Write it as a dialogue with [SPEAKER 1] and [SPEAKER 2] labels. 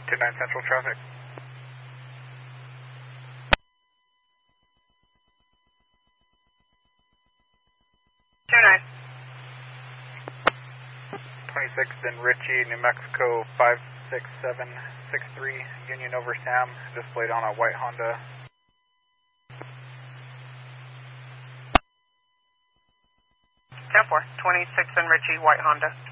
[SPEAKER 1] 29 Central traffic. 26th and Ritchie, New Mexico 56763, Union over Sam, displayed on a white Honda.
[SPEAKER 2] Ten 4, 26th and Ritchie, white Honda.